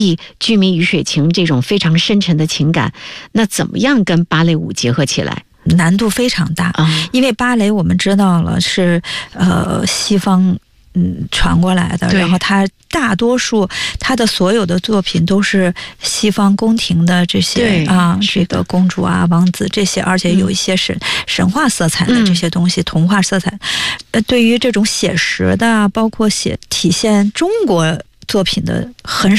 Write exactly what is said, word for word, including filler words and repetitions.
居民雨水情这种非常深沉的情感，那怎么样跟芭蕾舞结合起来？ 难度非常大，嗯、因为芭蕾我们知道了是呃西方嗯传过来的，然后它大多数它的所有的作品都是西方宫廷的这些啊，这个公主啊、王子这些，而且有一些是神话色彩的这些东西，嗯、童话色彩。呃，对于这种写实的，包括写体现中国作品的很